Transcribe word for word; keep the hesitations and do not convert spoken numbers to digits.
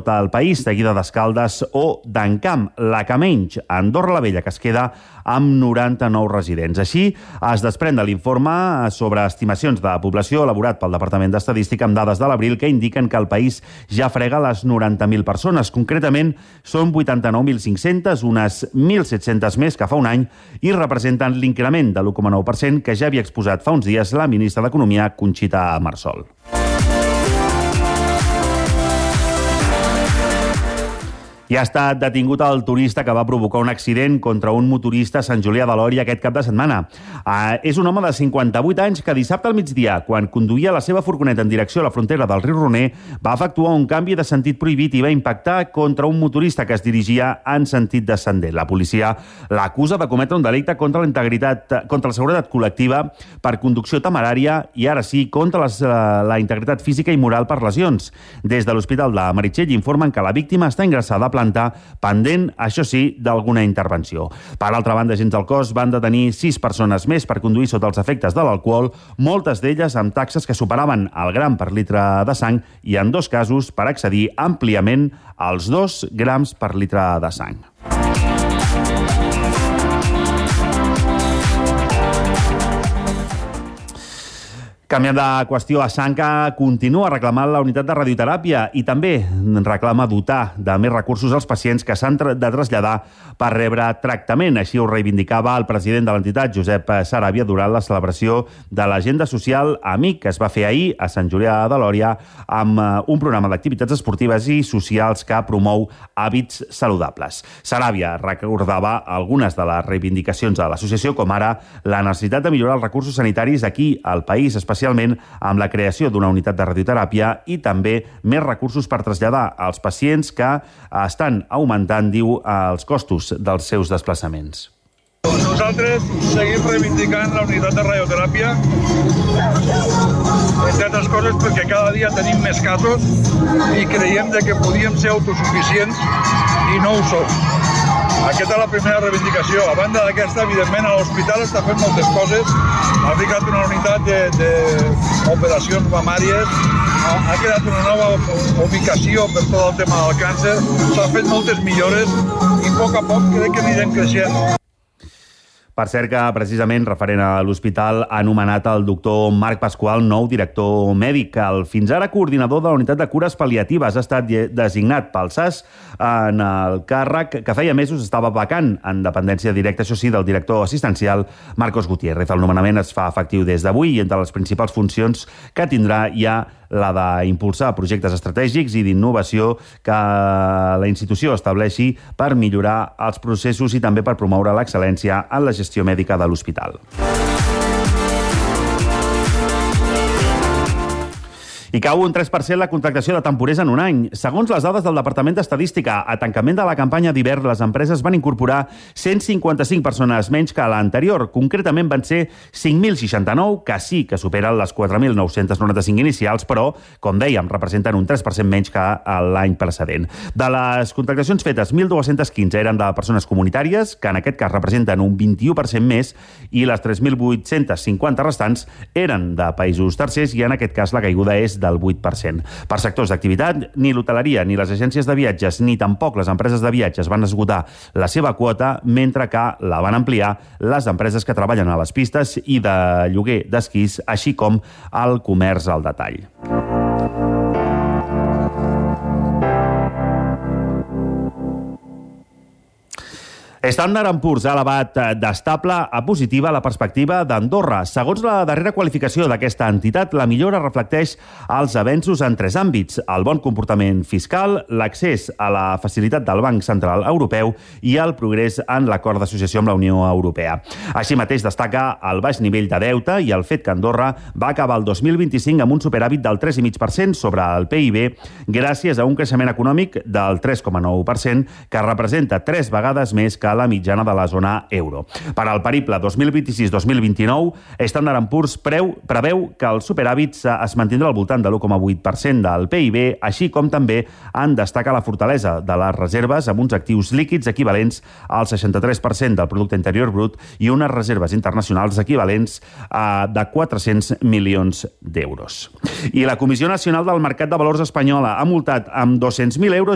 tot el país, seguida d'Escaldes o d'Encamp. La que menys, Andorra la Vella, que es queda amb noranta-nou residents. Així es desprèn de l'informe sobre estimacions de població elaborat pel Departament d'Estadística amb dades de l'abril que indiquen que el país ja frega les noranta mil persones. Concretament, són vuitanta-nou mil cinc-cents, unes mil set-cents més que fa un any, i representen l'increment de l'u coma nou per cent que ja havia exposat fa uns dies la ministra d'Economia, Conxita Marsol. I ha estat detingut el turista que va provocar un accident contra un motorista a Sant Julià de Lòria aquest cap de setmana. Uh, és un home de cinquanta-vuit anys que dissabte al migdia, quan conduïa la seva furgoneta en direcció a la frontera del riu Roner, va efectuar un canvi de sentit prohibit i va impactar contra un motorista que es dirigia en sentit descendent. La policia l'acusa de cometre un delicte contra la integritat, contra la seguretat col·lectiva per conducció temerària i, ara sí, contra les, uh, la integritat física i moral per lesions. Des de l'Hospital de Meritxell informen que la víctima està ingressada a planta, pendent, això sí, d'alguna intervenció. Per altra banda, agents del cos van detenir sis persones més per conduir sota els efectes de l'alcohol, moltes d'elles amb taxes que superaven el gram per litre de sang i, en dos casos, per accedir àmpliament als dos grams per litre de sang. Canviant de qüestió, Asanca continua reclamant la unitat de radioteràpia i també reclama dotar de més recursos als pacients que s'han de traslladar per rebre tractament. Així ho reivindicava el president de l'entitat, Josep Saràbia, durant la celebració de l'agenda social Amic, que es va fer ahir a Sant Julià de Lòria amb un programa d'activitats esportives i socials que promou hàbits saludables. Saràbia recordava algunes de les reivindicacions de l'associació, com ara la necessitat de millorar els recursos sanitaris aquí al país, especialment especialment amb la creació d'una unitat de radioteràpia i també més recursos per traslladar als pacients que estan augmentant, diu, els costos dels seus desplaçaments. Nosaltres seguim reivindicant la unitat de radioteràpia, entre altres coses perquè cada dia tenim més casos i creiem que podíem ser autosuficients i no ho som. Aquesta és la primera reivindicació. A banda d'aquesta, evidentment, a l'hospital està fent moltes coses. Ha ficat una unitat d'operacions mamàries, ha, ha creat una nova ubicació per tot el tema del càncer, s'han fet moltes millores i a poc a poc crec que anirem creixent. Per cert que, precisament, referent a l'hospital, ha anomenat el doctor Marc Pasqual nou director mèdic. El fins ara coordinador de la unitat de cures pal·liatives ha estat designat pel S A S en el càrrec que feia mesos estava vacant, en dependència directa, això sí, del director assistencial Marcos Gutiérrez. El nomenament es fa efectiu des d'avui i entre les principals funcions que tindrà hi ha la d'impulsar projectes estratègics i d'innovació que la institució estableixi per millorar els processos i també per promoure l'excel·lència en la gestió mèdica de l'hospital. I cau un tres per cent la contractació de temporers en un any. Segons les dades del Departament d'Estadística, a tancament de la campanya d'hivern, les empreses van incorporar cent cinquanta-cinc persones menys que l'anterior. Concretament van ser cinc mil seixanta-nou, que sí que superen les quatre mil nou-cents noranta-cinc inicials, però, com dèiem, representen un tres per cent menys que l'any precedent. De les contractacions fetes, mil dos-cents quinze eren de persones comunitàries, que en aquest cas representen un vint-i-u per cent més, i les tres mil vuit-cents cinquanta restants eren de països tercers i en aquest cas la caiguda és del vuit per cent. Per sectors d'activitat, ni l'hoteleria, ni les agències de viatges, ni tampoc les empreses de viatges van esgotar la seva quota, mentre que la van ampliar les empreses que treballen a les pistes i de lloguer d'esquís, així com el comerç al detall. Standard and Poor's ha elevat d'estable a positiva la perspectiva d'Andorra. Segons la darrera qualificació d'aquesta entitat, la millora reflecteix els avenços en tres àmbits: el bon comportament fiscal, l'accés a la facilitat del Banc Central Europeu i el progrés en l'acord d'associació amb la Unió Europea. Així mateix destaca el baix nivell de deute i el fet que Andorra va acabar el dos mil vint-i-cinc amb un superàvit del tres coma cinc per cent sobre el P I B gràcies a un creixement econòmic del tres coma nou per cent que representa tres vegades més que la mitjana de la zona euro. Per al periple dos mil vint-i-sis dos mil vint-i-nou, Standard and Poor's preveu que el superàvit es mantindrà al voltant de l'u coma vuit per cent del P I B, així com també en destaca la fortalesa de les reserves amb uns actius líquids equivalents al seixanta-tres per cent del producte interior brut i unes reserves internacionals equivalents a de quatre-cents milions d'euros. I la Comissió Nacional del Mercat de Valors espanyola ha multat amb dos-cents mil euros